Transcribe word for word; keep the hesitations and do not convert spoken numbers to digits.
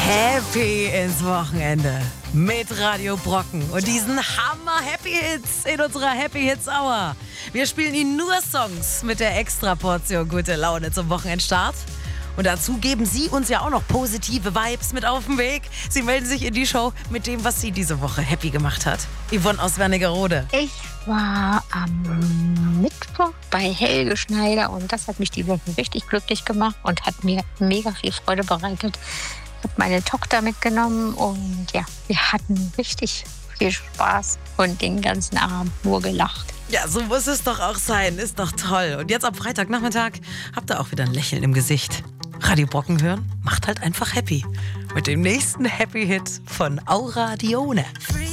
Happy ins Wochenende mit Radio Brocken und diesen Hammer-Happy-Hits in unserer Happy-Hits-Hour. Wir spielen Ihnen nur Songs mit der Extra-Portion gute Laune zum Wochenendstart. Und dazu geben Sie uns ja auch noch positive Vibes mit auf den Weg. Sie melden sich in die Show mit dem, was Sie diese Woche happy gemacht hat. Yvonne aus Wernigerode. Ich war am Mittwoch bei Helge Schneider und das hat mich die Woche richtig glücklich gemacht und hat mir mega viel Freude bereitet. Ich habe meine Tochter mitgenommen und ja, wir hatten richtig viel Spaß und den ganzen Abend nur gelacht. Ja, so muss es doch auch sein. Ist doch toll. Und jetzt am Freitagnachmittag habt ihr auch wieder ein Lächeln im Gesicht. Radio Brocken hören macht halt einfach happy. Mit dem nächsten Happy Hit von Aura Dione.